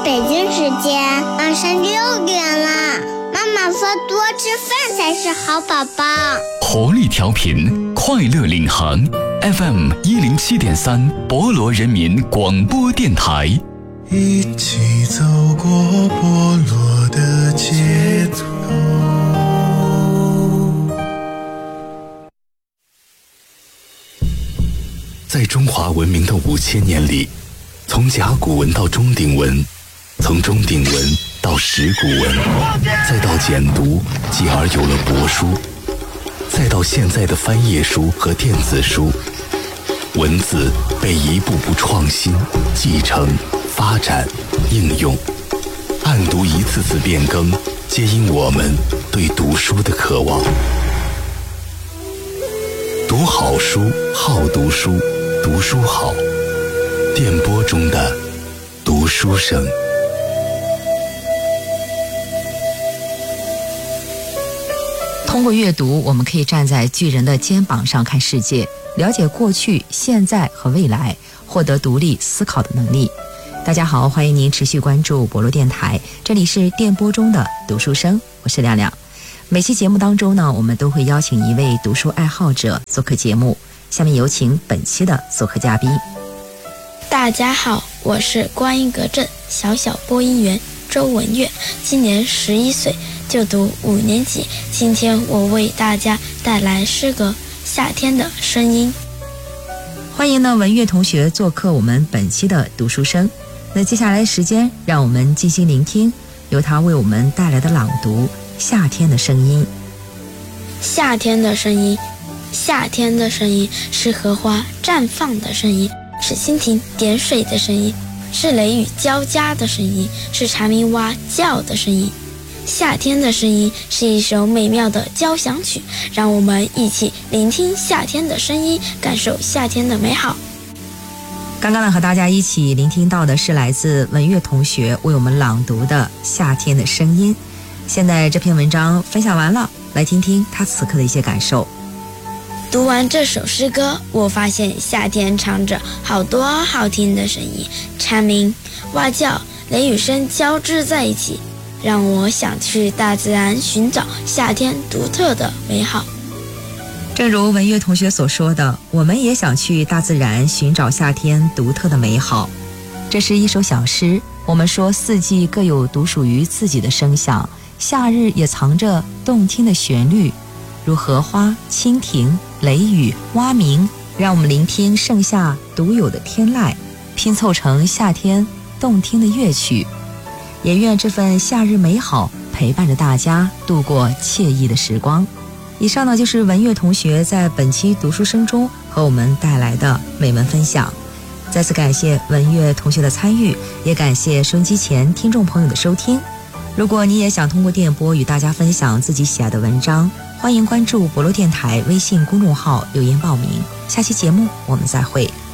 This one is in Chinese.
北京时间晚上6点了，妈妈说多吃饭才是好宝宝。 活力调频，快乐领航 FM 107.3，博罗人民广播电台。 一起走过波罗的街头。 在中华文明的5000年里，从甲骨文到钟鼎文，从钟鼎文到石鼓文，再到简读，继而有了帛书，再到现在的翻页书和电子书，文字被一步步创新、继承、发展、应用，案牍一次次变更，皆因我们对读书的渴望。读好书，好读书，读书好。电波中的读书声。 通过阅读，我们可以站在巨人的肩膀上看世界，了解过去、现在和未来，获得独立思考的能力。大家好，欢迎您持续关注博罗电台，这里是电波中的读书声，我是亮亮。每期节目当中呢，我们都会邀请一位读书爱好者做客节目。下面有请本期的做客嘉宾。 大家好，我是观音阁镇小播音员周文月，今年11岁，就读5年级。今天我为大家带来诗歌《夏天的声音》。 欢迎呢文月同学做客我们本期的读书声。那接下来时间，让我们静心聆听由他为我们带来的朗读《夏天的声音》。 夏天的声音，夏天的声音是荷花绽放的声音，是蜻蜓点水的声音，是雷雨交加的声音，是蝉鸣蛙叫的声音。夏天的声音是一首美妙的交响曲，让我们一起聆听夏天的声音，感受夏天的美好。 刚刚呢，和大家一起聆听到的是来自文月同学为我们朗读的《夏天的声音》。现在这篇文章分享完了，来听听他此刻的一些感受。 读完这首诗歌，我发现夏天藏着好多好听的声音，蝉鸣、蛙叫、雷雨声交织在一起，让我想去大自然寻找夏天独特的美好。 正如文月同学所说的，我们也想去大自然寻找夏天独特的美好。这是一首小诗，我们说四季各有独属于自己的声响，夏日也藏着动听的旋律，如荷花、蜻蜓、雷雨、蛙鸣，让我们聆听盛夏独有的天籁，拼凑成夏天动听的乐曲。也愿这份夏日美好陪伴着大家度过惬意的时光。以上呢，就是文月同学在本期读书声中和我们带来的美文分享。再次感谢文月同学的参与，也感谢收音机前听众朋友的收听。如果你也想通过电波与大家分享自己喜爱的文章，欢迎关注博罗电台微信公众号留言报名。下期节目我们再会。